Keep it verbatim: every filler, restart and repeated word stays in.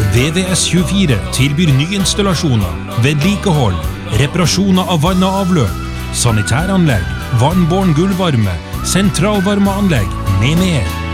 V V S tjuefire tilbyr nyinstallasjoner, vedlikehold, reparasjoner av vann og avløp, sanitæranlegg, vannbåren gulvvarme, sentralvarmeanlegg med mer.